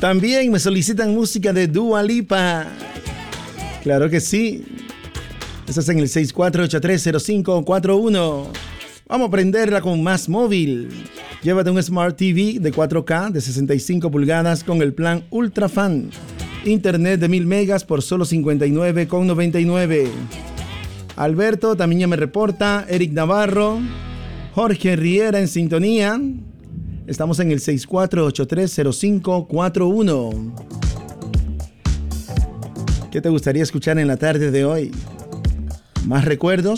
También me solicitan música de Dua Lipa. Claro que sí. Estás en el 64830541. Vamos a prenderla con Más Móvil. Llévate un Smart TV de 4K de 65 pulgadas con el plan Ultra Fan. Internet de 1000 megas por solo $59,99. Alberto también ya me reporta. Eric Navarro. Jorge Riera en sintonía. Estamos en el 64830541. ¿Qué te gustaría escuchar en la tarde de hoy? ¿Más recuerdos?